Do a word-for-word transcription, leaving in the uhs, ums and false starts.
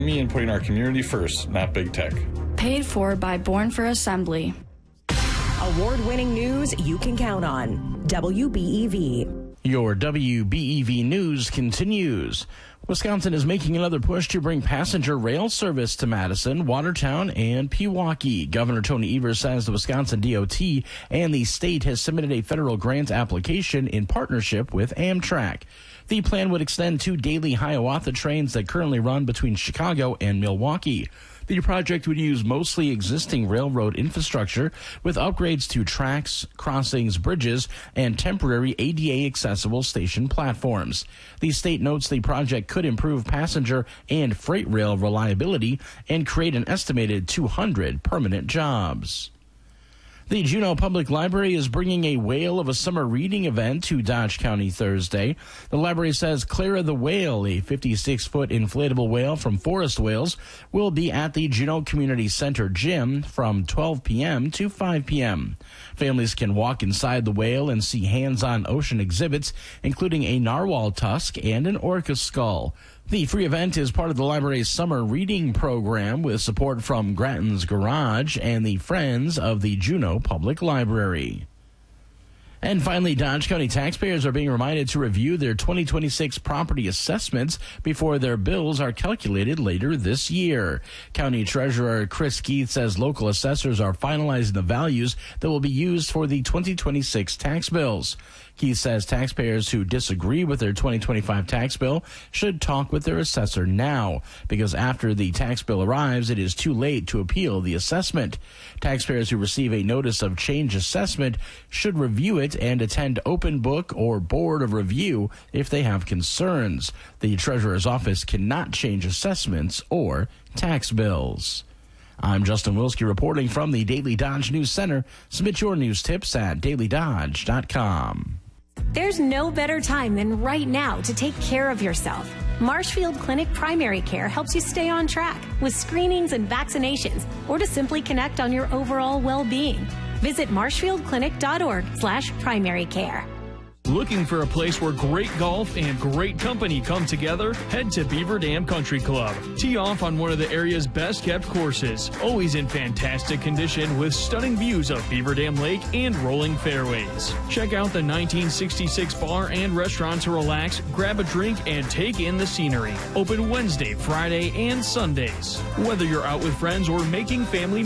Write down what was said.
Me in putting our community first, not big tech. Paid for by Born for Assembly. Award-winning news you can count on. W B E V. Your W B E V news continues. Wisconsin is making another push to bring passenger rail service to Madison, Watertown, and Pewaukee. Governor Tony Evers says the Wisconsin D O T and the state has submitted a federal grant application in partnership with Amtrak. The plan would extend two daily Hiawatha trains that currently run between Chicago and Milwaukee. The project would use mostly existing railroad infrastructure with upgrades to tracks, crossings, bridges, and temporary A D A-accessible station platforms. The state notes the project could improve passenger and freight rail reliability and create an estimated two hundred permanent jobs. The Juneau Public Library is bringing a Whale of a Summer reading event to Dodge County Thursday. The library says Clara the Whale, a fifty-six foot inflatable whale from Forest Whales, will be at the Juneau Community Center gym from twelve p.m. to five p.m. Families can walk inside the whale and see hands-on ocean exhibits, including a narwhal tusk and an orca skull. The free event is part of the library's summer reading program with support from Grattan's Garage and the Friends of the Juneau Public Library. And finally, Dodge County taxpayers are being reminded to review their twenty twenty-six property assessments before their bills are calculated later this year. County Treasurer Chris Keith says local assessors are finalizing the values that will be used for the twenty twenty-six tax bills. Keith says taxpayers who disagree with their twenty twenty-five tax bill should talk with their assessor now, because after the tax bill arrives, it is too late to appeal the assessment. Taxpayers who receive a notice of change assessment should review it and attend open book or board of review if they have concerns. The treasurer's office cannot change assessments or tax bills. I'm Justin Wilski reporting from the Daily Dodge News Center. Submit your news tips at daily dodge dot com. There's no better time than right now to take care of yourself. Marshfield Clinic Primary Care helps you stay on track with screenings and vaccinations, or to simply connect on your overall well-being. Visit marshfield clinic dot org slash primary care. Looking for a place where great golf and great company come together? Head to Beaver Dam Country Club. Tee off on one of the area's best kept courses, always in fantastic condition with stunning views of Beaver Dam Lake and rolling fairways. Check out the nineteen sixty-six bar and restaurant to relax, grab a drink, and take in the scenery. Open Wednesday, Friday, and Sundays. Whether you're out with friends or making family